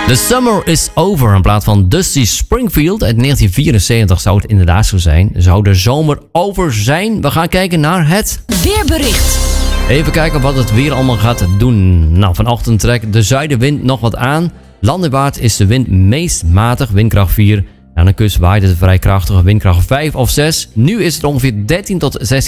The Summer is Over. In plaats van Dusty Springfield uit 1974 zou het inderdaad zo zijn. Zou de zomer over zijn? We gaan kijken naar het weerbericht. Even kijken wat het weer allemaal gaat doen. Nou, vanochtend trekt de zuidenwind nog wat aan. Landinwaarts is de wind meest matig, windkracht 4. Aan de kust waait het vrij krachtige windkracht 5 of 6. Nu is het ongeveer 13 tot 16